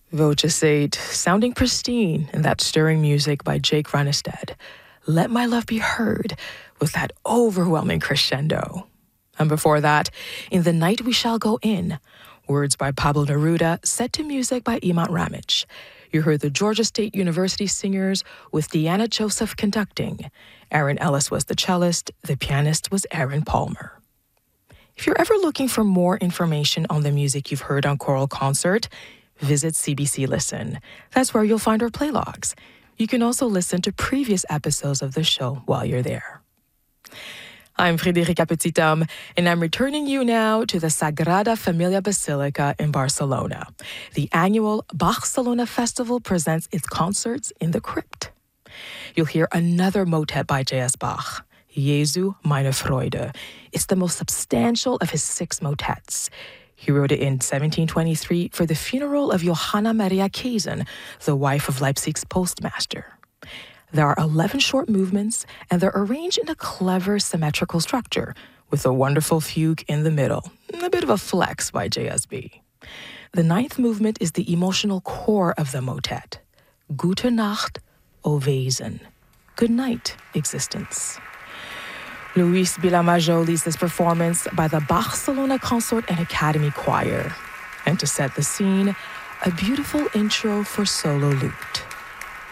Voce Sate, sounding pristine in that stirring music by Jake Runnestead. Let My Love Be Heard with that overwhelming crescendo. And before that, In the Night We Shall Go In, words by Pablo Neruda, set to music by Iman Ramich. You heard the Georgia State University Singers with Deanna Joseph conducting. Aaron Ellis was the cellist, the pianist was Aaron Palmer. If you're ever looking for more information on the music you've heard on Choral Concert, visit CBC Listen. That's where you'll find our playlogs. You can also listen to previous episodes of the show while you're there. I'm Frederica Petithomme, and I'm returning you now to the Sagrada Familia Basilica in Barcelona. The annual Barcelona Festival presents its concerts in the crypt. You'll hear another motet by J.S. Bach, Jesu meine Freude. It's the most substantial of his 6 motets. He wrote it in 1723 for the funeral of Johanna Maria Käsen, the wife of Leipzig's postmaster. There are 11 short movements, and they're arranged in a clever symmetrical structure, with a wonderful fugue in the middle. A bit of a flex by JSB. The 9th movement is the emotional core of the motet. Gute Nacht, O Wesen. Good night, existence. Luis Bilamajo leads this performance by the Barcelona Consort and Academy Choir. And to set the scene, a beautiful intro for solo lute.